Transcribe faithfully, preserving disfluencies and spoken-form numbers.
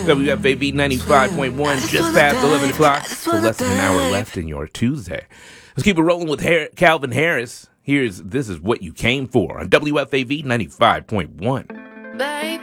W F A V ninety-five point one, just past eleven o'clock, so less than an hour left in your Tuesday. Let's keep it rolling with Har- Calvin Harris. Here's This Is What You Came For on W F A V ninety-five point one. Baby.